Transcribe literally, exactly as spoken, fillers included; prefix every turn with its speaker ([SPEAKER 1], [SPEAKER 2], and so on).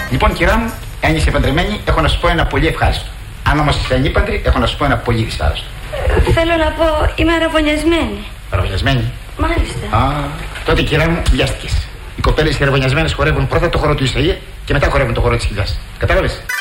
[SPEAKER 1] Λοιπόν, κυρά μου, αν είσαι παντρεμένη, έχω να σου πω ένα πολύ ευχάριστο. Αν όμως είσαι ανήπαντρη, έχω να σου πω ένα πολύ δυσάρεστο.
[SPEAKER 2] Θέλω να πω, είμαι αραβωνιασμένη.
[SPEAKER 1] Αραβωνιασμένη.
[SPEAKER 2] Μάλιστα.
[SPEAKER 1] Α, τότε κυρά μου, βιάστηκες. Οι κοπέλες οι αραβωνιασμένες χορεύουν πρώτα το χώρο του Ισαΐα και μετά χορεύουν το χώρο της Χιλιάς. Κατάλαβες?